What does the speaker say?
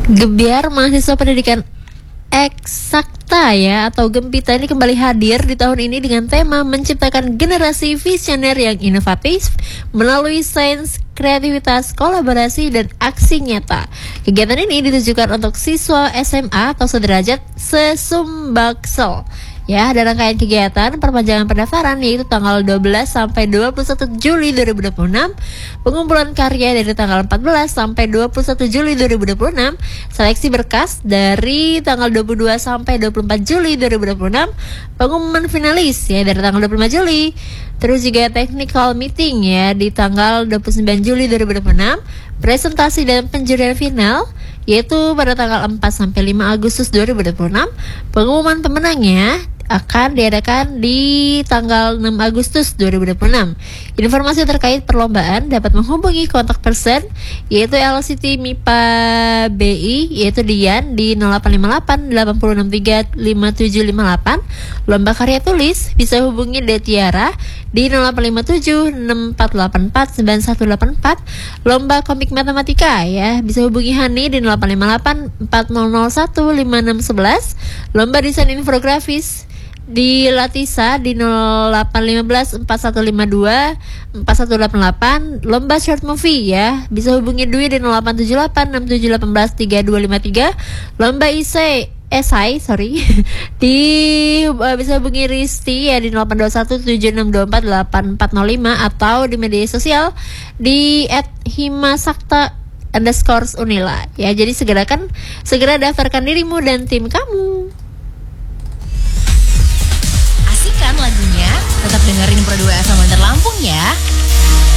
Gebiar mahasiswa pendidikan eksakta ya atau Gempita ini kembali hadir di tahun ini dengan tema menciptakan generasi visioner yang inovatif melalui sains, kreativitas, kolaborasi, dan aksi nyata. Kegiatan ini ditujukan untuk siswa SMA atau sederajat sesumbaksel. Ya, ada rangkaian kegiatan perpanjangan pendaftaran yaitu tanggal 12 sampai 21 Juli 2026, pengumpulan karya dari tanggal 14 sampai 21 Juli 2026, seleksi berkas dari tanggal 22 sampai 24 Juli 2026, pengumuman finalis ya dari tanggal 25 Juli. Terus juga technical meeting ya di tanggal 29 Juli 2026, presentasi dan penjurian final yaitu pada tanggal 4 sampai 5 Agustus 2026. Pengumuman pemenangnya akan diadakan di tanggal 6 Agustus 2026. Informasi terkait perlombaan dapat menghubungi kontak person yaitu LCT MIPA BI yaitu Dian di 0858 8063 5758. Lomba karya tulis bisa hubungi Detiara di 0857 6484 9184. Lomba komik matematika ya bisa hubungi Hani di 0858 4001 5611. Lomba desain infografis di Latisa di 0815 4152 4188. Lomba short movie ya bisa hubungi Dwi di 0878 6718 3253. Lomba esai di bisa hubungi Risti ya di 0821 7624 8405 atau di media sosial di @himasakta_unila ya. Jadi segera daftarkan dirimu dan tim kamu. Asik kan lagunya? Tetap dengerin Pro 2 FM Bantar Lampung ya.